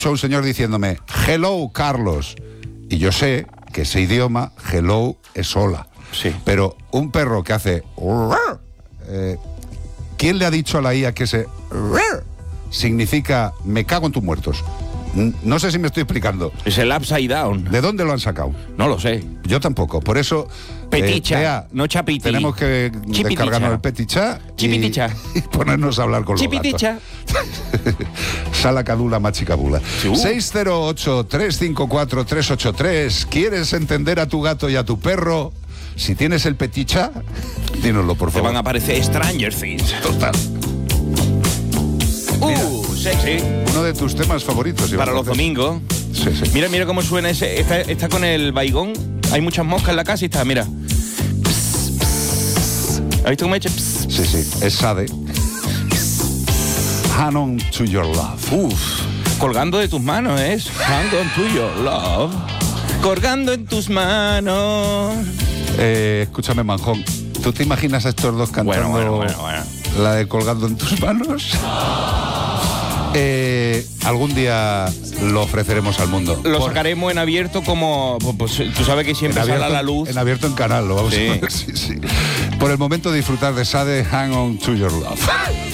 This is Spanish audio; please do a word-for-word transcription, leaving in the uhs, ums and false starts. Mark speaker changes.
Speaker 1: un señor diciéndome, hello, Carlos. Y yo sé que ese idioma, hello, es hola.
Speaker 2: Sí.
Speaker 1: Pero un perro que hace... Eh, ¿Quién le ha dicho a la I A que ese... significa me cago en tus muertos? No sé si me estoy explicando.
Speaker 2: Es el upside down.
Speaker 1: ¿De dónde lo han sacado?
Speaker 2: No lo sé.
Speaker 1: Yo tampoco. Por eso...
Speaker 2: Peticha,
Speaker 1: eh, Bea,
Speaker 2: no chapiti.
Speaker 1: Tenemos que
Speaker 2: Chipiticha.
Speaker 1: descargarnos el peticha y,
Speaker 2: Chipiticha.
Speaker 1: y ponernos a hablar con los
Speaker 2: Chipiticha.
Speaker 1: gatos. Sala cadula, machicabula.
Speaker 2: Sí, uh.
Speaker 1: seis cero ocho, tres cinco cuatro, tres ocho tres. ¿Quieres entender a tu gato y a tu perro? Si tienes el peticha, dínoslo, por
Speaker 2: Te
Speaker 1: favor.
Speaker 2: van a aparecer Stranger Things.
Speaker 1: Total.
Speaker 2: Uh, sexy.
Speaker 1: Uno de tus temas favoritos. Iván
Speaker 2: Para los
Speaker 1: Cortés.
Speaker 2: domingos.
Speaker 1: Sí, sí.
Speaker 2: Mira, mira cómo suena ese. Está, está con el baigón. Hay muchas moscas en la casa y está, mira. ¿Has visto cómo he hecho?
Speaker 1: Sí, sí. Es Sade. Hang on to your love.
Speaker 2: Uf. Colgando de tus manos, es. Hang on to your love. Colgando en tus manos.
Speaker 1: Eh, escúchame, Manjón. ¿Tú te imaginas a estos dos cantando
Speaker 2: Bueno, bueno, bueno, bueno.
Speaker 1: la de Colgando en tus manos? Eh, algún día lo ofreceremos al mundo.
Speaker 2: Lo
Speaker 1: Por-
Speaker 2: sacaremos en abierto como... Pues, tú sabes que siempre
Speaker 1: en
Speaker 2: sale
Speaker 1: abierto,
Speaker 2: a la luz.
Speaker 1: En abierto en canal, lo vamos
Speaker 2: Sí.
Speaker 1: a poner. Sí, sí. Por el momento disfrutar de Sade, Hang on to your love.